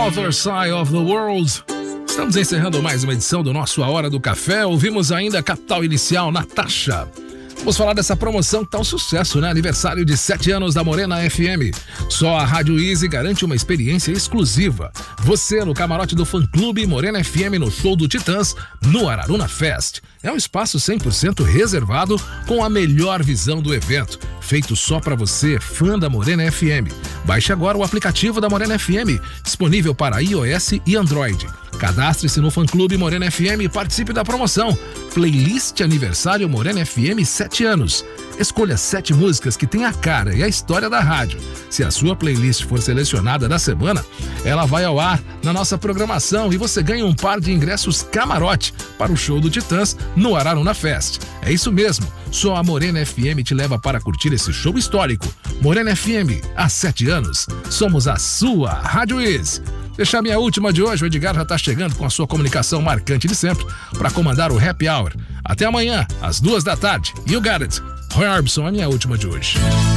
Other Side of the World. Estamos encerrando mais uma edição do nosso A Hora do Café. Ouvimos ainda Capital Inicial, Natasha. Vamos falar dessa promoção que tá um sucesso, né? Aniversário de 7 anos da Morena FM. Só a Rádio Easy garante uma experiência exclusiva. Você no camarote do fã-clube Morena FM no show do Titãs, no Araruna Fest. É um espaço 100% reservado com a melhor visão do evento. Feito só pra você, fã da Morena FM. Baixe agora o aplicativo da Morena FM, disponível para iOS e Android. Cadastre-se no fã-clube Morena FM e participe da promoção. Playlist Aniversário Morena FM 7 anos. Escolha 7 músicas que têm a cara e a história da rádio. Se a sua playlist for selecionada da semana, ela vai ao ar na nossa programação e você ganha um par de ingressos camarote para o show do Titãs no Araruna Fest. É isso mesmo, só a Morena FM te leva para curtir esse show histórico. Morena FM, há 7 anos, somos a sua Rádio Is. Deixar minha última de hoje, o Edgar já está chegando com a sua comunicação marcante de sempre para comandar o Happy Hour. Até amanhã, às 2 da tarde. You got it. Roy Orbison, a minha última de hoje.